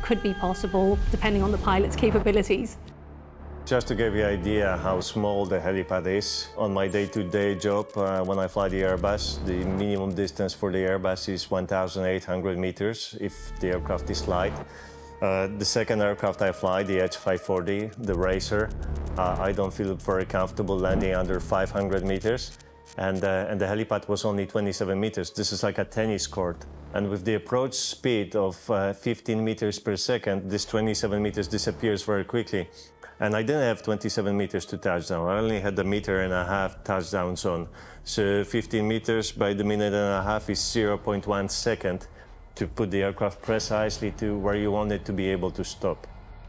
could be possible depending on the pilot's capabilities. Just to give you an idea how small the helipad is, on my day-to-day job, when I fly the Airbus, the minimum distance for the Airbus is 1,800 meters if the aircraft is light. The second aircraft I fly, the H540, the Racer, I don't feel very comfortable landing under 500 meters. And the helipad was only 27 meters. This is like a tennis court. And with the approach speed of 15 meters per second, this 27 meters disappears very quickly. And I didn't have 27 meters to touchdown. I only had 1.5 meters touchdown zone. So 15 meters by the minute and a half is 0.1 second to put the aircraft precisely to where you want it to be able to stop.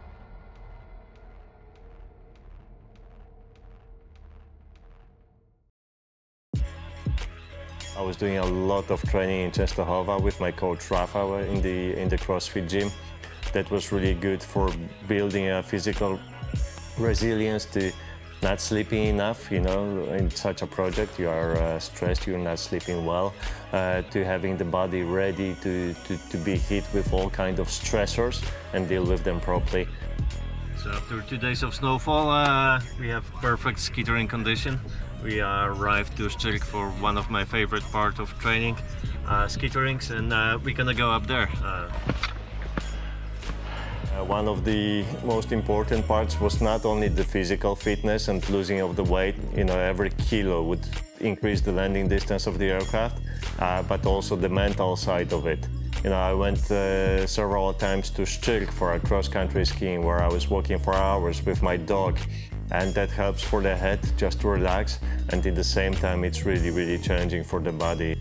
I was doing a lot of training in Częstochowa with my coach Rafa in the CrossFit gym. That was really good for building a physical resilience to not sleeping enough, you know, in such a project. You are stressed, you're not sleeping well, to having the body ready to be hit with all kinds of stressors and deal with them properly. So after 2 days of snowfall, we have perfect skittering condition. We arrived to Szczyrk for one of my favorite parts of training, skitterings, and we're gonna go up there. One of the most important parts was not only the physical fitness and losing of the weight, you know, every kilo would increase the landing distance of the aircraft, but also the mental side of it. You know, I went several times to Szczyrk for a cross-country skiing where I was walking for hours with my dog, and that helps for the head just to relax, and at the same time it's really, really challenging for the body.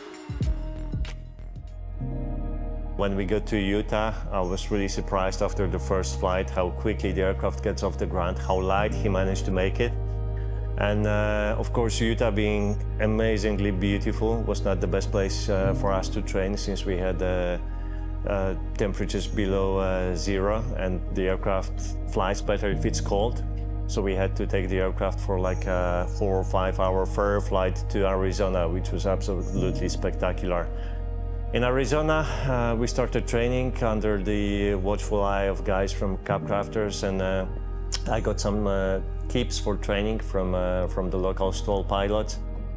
When we got to Utah, I was really surprised after the first flight how quickly the aircraft gets off the ground, how light he managed to make it. And of course, Utah being amazingly beautiful was not the best place for us to train since we had temperatures below zero and the aircraft flies better if it's cold. So we had to take the aircraft for like a 4 or 5 hour fair flight to Arizona, which was absolutely spectacular. In Arizona, we started training under the watchful eye of guys from Capcrafters, and I got some tips for training from the local STOL pilots.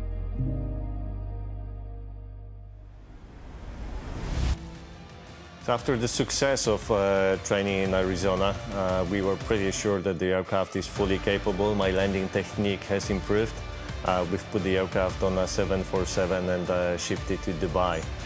So after the success of training in Arizona, we were pretty sure that the aircraft is fully capable. My landing technique has improved. We've put the aircraft on a 747 and shipped it to Dubai.